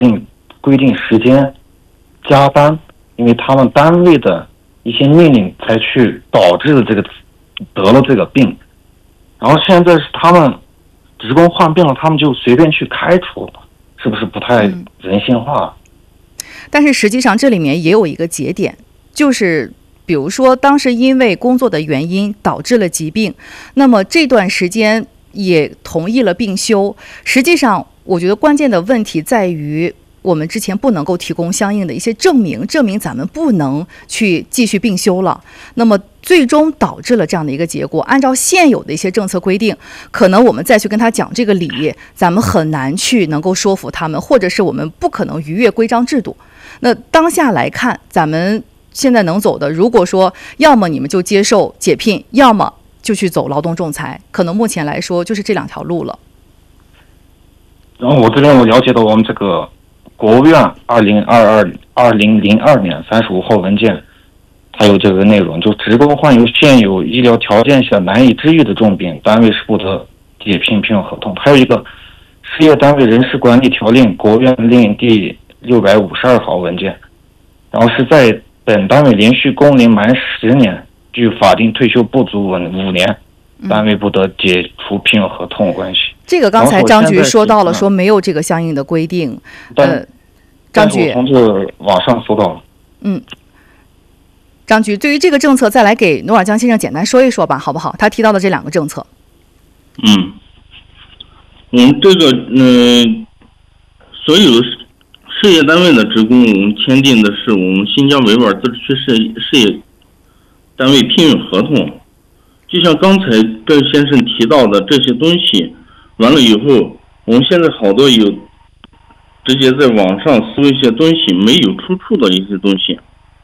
并规定时间加班，因为他们单位的一些命令才去导致了得了这个病。然后现在是他们职工患病了，他们就随便去开除，是不是不太人性化？ 但是实际上这里面也有一个节点，就是比如说当时因为工作的原因导致了疾病，那么这段时间也同意了病休。实际上我觉得关键的问题在于我们之前不能够提供相应的一些证明咱们不能去继续病休了，那么最终导致了这样的一个结果。按照现有的一些政策规定，可能我们再去跟他讲这个理，咱们很难去能够说服他们，或者是我们不可能逾越规章制度。那当下来看，咱们现在能走的，如果说要么你们就接受解聘，要么就去走劳动仲裁，可能目前来说就是这两条路了。 然后我这边我了解到我们这个国务院2002年35号文件，它有这个内容，就职工患有现有医疗条件下难以治愈的重病，单位是不得解聘聘用合同。还有一个事业单位人事管理条令，国务院令第652号文件，然后是在本单位连续工龄满10年，距法定退休不足5年，单位不得解除聘用合同关系。 这个刚才张局说到了，说没有这个相应的规定。张局， 我从这网上搜到了。 张局，对于这个政策，再来给努尔江先生简单说一说吧，好不好？他提到的这两个政策。 我们这个所有事业单位的职工，我们签订的是我们新疆维吾尔自治区事业单位聘用合同。就像刚才郑先生提到的这些东西，完了以后，我们现在好多有直接在网上搜一些东西没有出处的一些东西。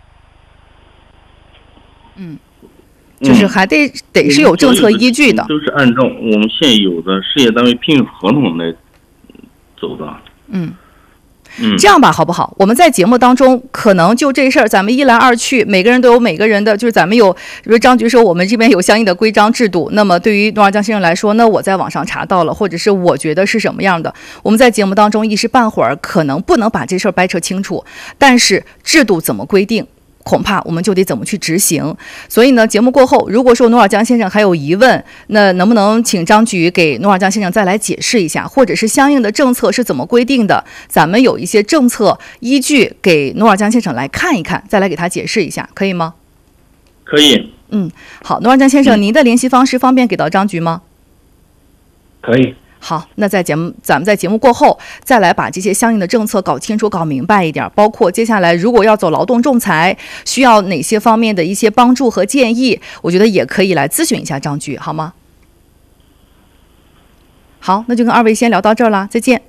就是还得是有政策依据的， 都是按照我们现有的事业单位聘用合同来走的。 这样吧，好不好？我们在节目当中可能就这事儿，咱们一来二去，每个人都有每个人的，就是咱们有，比如张局说我们这边有相应的规章制度，那么对于努尔江先生来说，那我在网上查到了，或者是我觉得是什么样的，我们在节目当中一时半会儿可能不能把这事儿掰扯清楚，但是制度怎么规定，恐怕我们就得怎么去执行。所以呢，节目过后，如果说努尔江先生还有疑问，那能不能请张局给努尔江先生再来解释一下，或者是相应的政策是怎么规定的，咱们有一些政策依据给努尔江先生来看一看，再来给他解释一下，可以吗？ 可以。 好，努尔江先生，您的联系方式方便给到张局吗？ 可以。 好，那咱们在节目过后再来把这些相应的政策搞清楚、搞明白一点，包括接下来如果要走劳动仲裁，需要哪些方面的一些帮助和建议，我觉得也可以来咨询一下张局，好吗？好，那就跟二位先聊到这儿了，再见。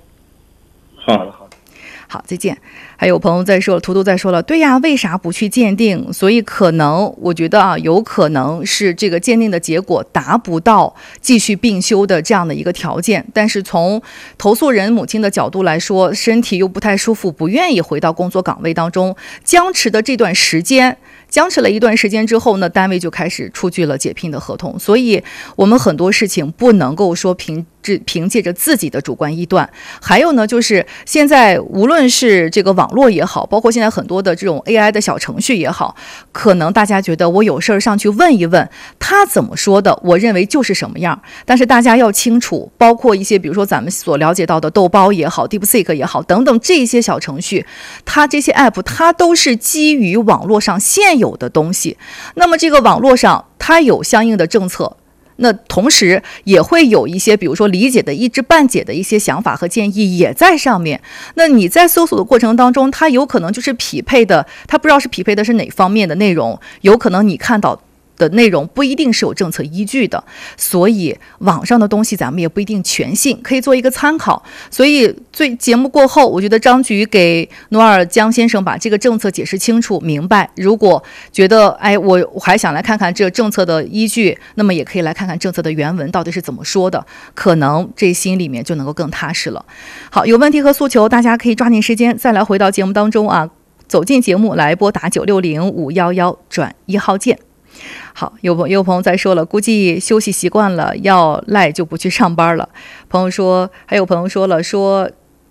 好，再见。还有朋友在说，图图在说了，对呀，为啥不去鉴定？所以可能我觉得有可能是这个鉴定的结果达不到继续病休的这样的一个条件。但是从投诉人母亲的角度来说，身体又不太舒服，不愿意回到工作岗位当中，僵持了一段时间之后呢，单位就开始出具了解聘的合同。所以我们很多事情不能够说凭借着自己的主观臆断。还有呢，就是现在无论是这个网络也好，包括现在很多的这种 AI 的小程序也好，可能大家觉得我有事儿上去问一问，他怎么说的，我认为就是什么样。但是大家要清楚，包括一些比如说咱们所了解到的豆包也好， DeepSeek 也好等等，这些小程序，它这些 app 它都是基于网络上现有的东西，那么这个网络上它有相应的政策，那同时也会有一些比如说理解的一知半解的一些想法和建议也在上面。那你在搜索的过程当中，它有可能就是匹配的，它不知道是匹配的是哪方面的内容，有可能你看到的内容不一定是有政策依据的，所以网上的东西咱们也不一定全信，可以做一个参考。所以节目过后，我觉得张局给努尔江先生把这个政策解释清楚明白，如果觉得我还想来看看这个政策的依据，那么也可以来看看政策的原文到底是怎么说的，可能这心里面就能够更踏实了。好，有问题和诉求大家可以抓紧时间再来回到节目当中啊，走进节目来拨打960-511-1号键。好，有朋友在说了，估计休息习惯了，要赖就不去上班了。还有朋友说了，说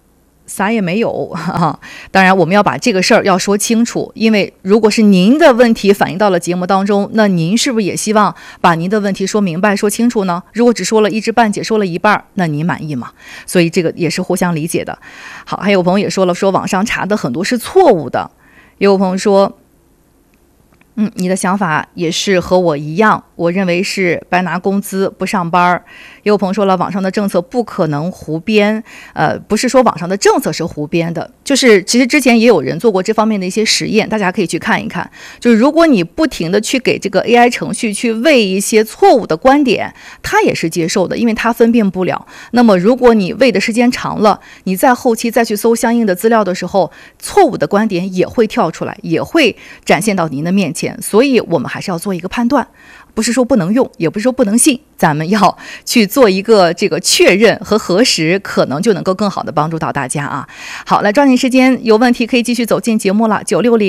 啥也没有啊。当然我们要把这个事儿要说清楚，因为如果是您的问题反映到了节目当中，那您是不是也希望把您的问题说明白说清楚呢？如果只说了一知半解，说了一半，那您满意吗？所以这个也是互相理解的。好，还有朋友也说了，说网上查的很多是错误的。也有朋友说你的想法也是和我一样，我认为是白拿工资不上班。也有朋友说了，网上的政策不可能胡编，不是说网上的政策是胡编的，就是其实之前也有人做过这方面的一些实验，大家可以去看一看。就是如果你不停的去给这个 AI 程序去喂一些错误的观点，它也是接受的，因为它分辨不了。那么如果你喂的时间长了，你在后期再去搜相应的资料的时候，错误的观点也会跳出来，也会展现到您的面前。所以我们还是要做一个判断，不是说不能用，也不是说不能信，咱们要去做一个这个确认和核实，可能就能够更好的帮助到大家啊。好，来抓紧时间，有问题可以继续走进节目了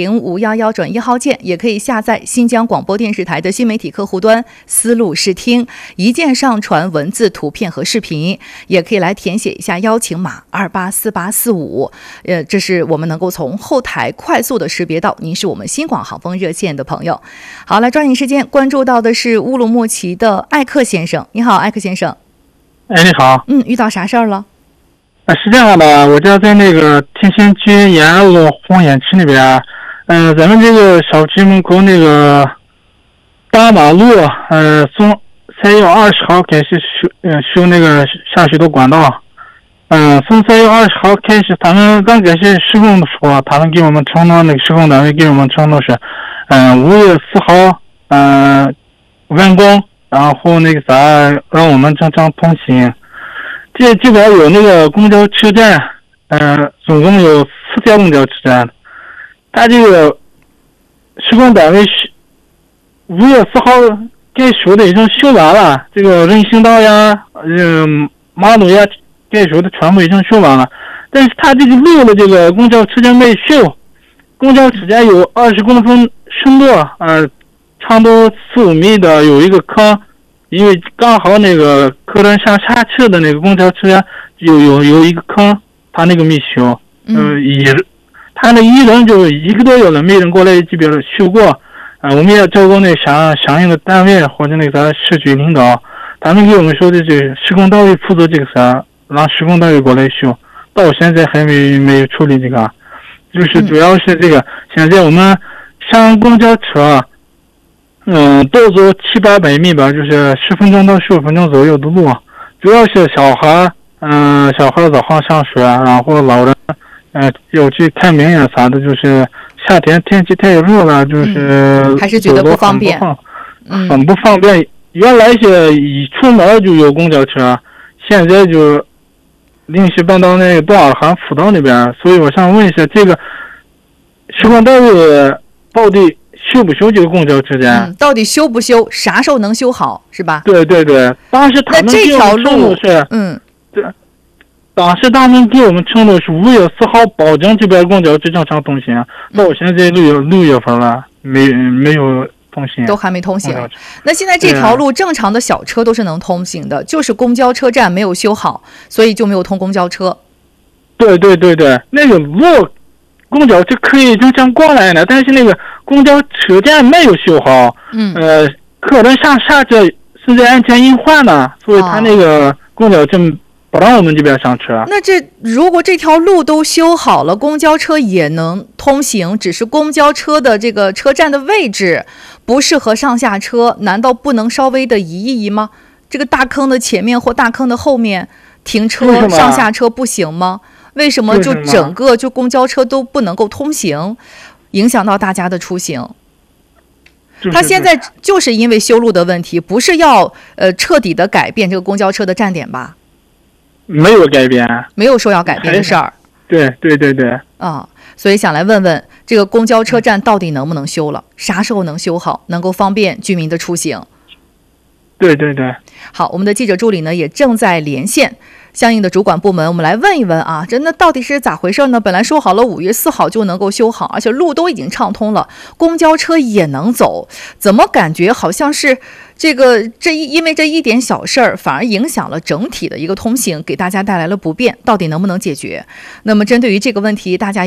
，960-511转1号键，也可以下载新疆广播电视台的新媒体客户端思路视听，一键上传文字、图片和视频，也可以来填写一下邀请码284845，这是我们能够从后台快速的识别到您是我们新广航风热线的朋友。好，来抓紧时间，关注到的是乌鲁木齐的艾克先生。你好，艾克先生。 哎，你好。 遇到啥事儿了？ 是这样的，我家在那个天心区延安路红眼区那边，咱们这个小区门口那个大马路，从3月20号开始修那个下水的管道。从3月20号开始，他们刚开始施工的时候，他们给我们承诺，那个施工单位给我们承诺是5月4号完工，然后那个啥让我们正常通行。这边有那个公交车站，总共有4条公交车站。他这个施工单位是5月4号该修的已经修完了，这个人行道呀、马路呀该修的全部已经修完了，但是他这个路的这个公交车站没修。公交车站有20公分深度，长度4-5米的有一个坑，因为刚好那个客人上下车的那个公交车站有一个坑，他那个没修。他那一人就1个多月了，没人过来这边修过。我们也找过那相应的单位或者那个咱市区领导，他们给我们说的这施工单位负责这个啥，让施工单位过来修，到现在还没有处理这个。就是主要是这个，现在我们上公交车，都走700-800米吧，就是10分钟到15分钟左右的路，主要是小孩早上上学，然后老人，要去看病呀啥的，就是夏天天气太热了，就是还是觉得不方便， 很不方便。原来是一出门就有公交车，现在就临时搬到那个多尔罕辅道那边，所以我想问一下，这个施工单位到底修不修这个公交车站？ 到底修不修？啥时候能修好？是吧？ 对。当时他们给我们承诺是，当时他们给我们承诺是5月4号保证这边公交车正常通行，到现在6月份了，没有通行， 都还没通行。那现在这条路正常的小车都是能通行的，就是公交车站没有修好，所以就没有通公交车。 对，那个路公交车可以正常过来呢，但是那个公交车站没有修好。客人上下车是在安全隐患呢，所以他那个公交车不让我们这边上车。 那如果这条路都修好了，公交车也能通行，只是公交车的这个车站的位置不适合上下车，难道不能稍微的移一移吗？这个大坑的前面或大坑的后面停车上下车不行吗？为什么就整个就公交车都不能够通行，影响到大家的出行？他现在就是因为修路的问题，不是要彻底的改变这个公交车的站点吧？ 没有改变， 没有说要改变的事儿。 对。 所以想来问问，这个公交车站到底能不能修了？啥时候能修好，能够方便居民的出行？ 对。 好，我们的记者助理呢也正在连线， 相应的主管部门，我们来问一问啊，真的到底是咋回事呢？本来说好了5月4号就能够修好，而且路都已经畅通了，公交车也能走，怎么感觉好像是因为这一点小事儿，反而影响了整体的一个通行，给大家带来了不便，到底能不能解决？那么针对于这个问题，大家